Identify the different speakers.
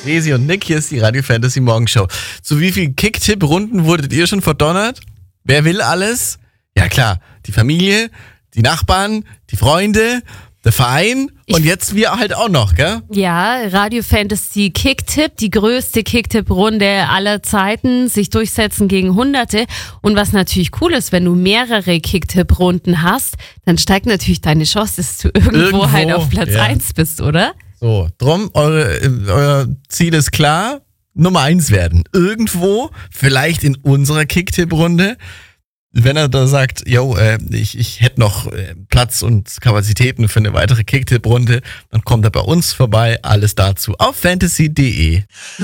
Speaker 1: Resi und Nick, hier ist die Radio Fantasy Morgenshow. Zu wie vielen Kicktipp-Runden wurdet ihr schon verdonnert? Wer will alles? Ja klar, die Familie, die Nachbarn, die Freunde, der Verein und jetzt wir halt auch noch, gell?
Speaker 2: Ja, Radio Fantasy Kicktipp, die größte Kicktipp-Runde aller Zeiten, sich durchsetzen gegen Hunderte. Und was natürlich cool ist, wenn du mehrere Kicktipp-Runden hast, dann steigt natürlich deine Chance, dass du irgendwo halt auf Platz 1 bist, oder?
Speaker 1: So, drum, euer Ziel ist klar, Nummer 1 werden. Irgendwo, vielleicht in unserer Kicktipp-Runde. Wenn er da sagt, ich hätte noch Platz und Kapazitäten für eine weitere Kicktipp-Runde, dann kommt er bei uns vorbei. Alles dazu auf fantasy.de.